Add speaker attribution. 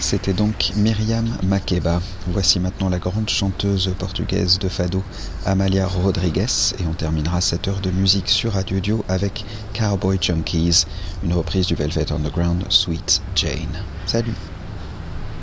Speaker 1: C'était donc Myriam Makeba. Voici maintenant la grande chanteuse portugaise de fado, Amália Rodrigues, et on terminera cette heure de musique sur Radio Dio avec Cowboy Junkies, une reprise du Velvet Underground Sweet Jane. Salut!